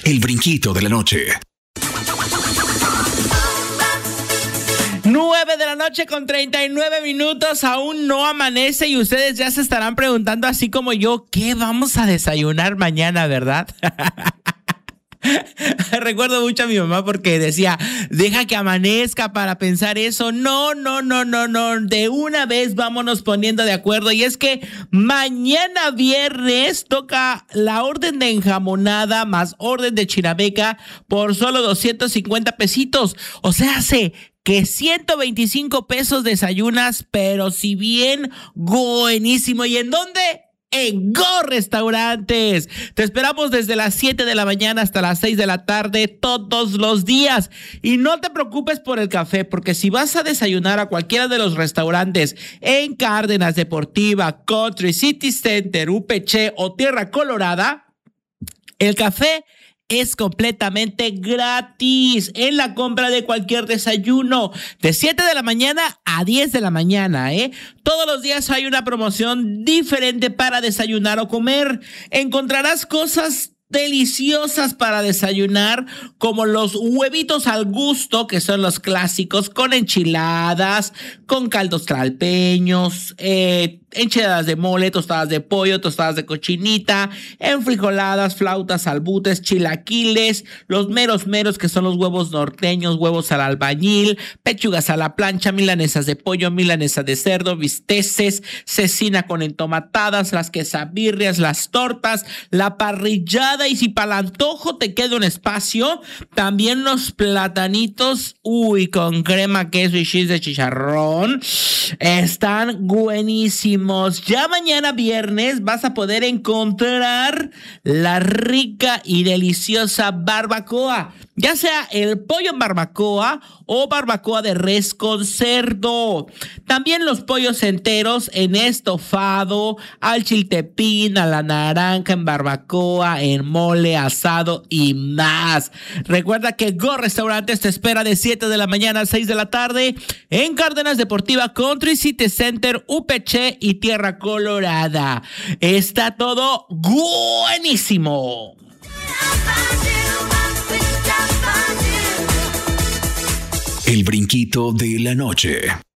El brinquito de la noche. 9:39 aún no amanece y ustedes ya se estarán preguntando, así como yo, ¿qué vamos a desayunar mañana, verdad? Recuerdo mucho a mi mamá porque decía, deja que amanezca para pensar eso. No, de una vez vámonos poniendo de acuerdo. Y es que mañana viernes toca la orden de enjamonada más orden de chinabeca por solo 250 pesitos. O sea, que 125 pesos desayunas, pero si bien buenísimo. ¿Y en dónde? En Go Restaurantes. Te esperamos desde las 7 de la mañana hasta las 6 de la tarde todos los días. Y no te preocupes por el café, porque si vas a desayunar a cualquiera de los restaurantes en Cárdenas, Deportiva, Country, City Center, UPC o Tierra Colorada, el café es completamente gratis en la compra de cualquier desayuno, de 7 de la mañana a 10 de la mañana, Todos los días hay una promoción diferente para desayunar o comer. Encontrarás cosas deliciosas para desayunar, como los huevitos al gusto, que son los clásicos, con enchiladas, con caldos tlalpeños, enchiladas de mole, tostadas de pollo, tostadas de cochinita, enfrijoladas, flautas, albutes, chilaquiles, los meros que son los huevos norteños, huevos al albañil, pechugas a la plancha, milanesas de pollo, milanesas de cerdo, bisteces, cecina con entomatadas, las quesabirrias, las tortas, la parrillada, y si para el antojo te queda un espacio, también los platanitos, con crema, queso y cheese de chicharrón, están buenísimos. Ya mañana viernes vas a poder encontrar la rica y deliciosa barbacoa, ya sea el pollo en barbacoa o barbacoa de res con cerdo. También los pollos enteros en estofado, al chiltepín, a la naranja, en barbacoa, en mole, asado y más. Recuerda que Go Restaurantes te espera de 7 de la mañana a 6 de la tarde en Cárdenas, Deportiva, Country, City Center, UPC y Tierra Colorada. Está todo buenísimo. El brinquito de la noche.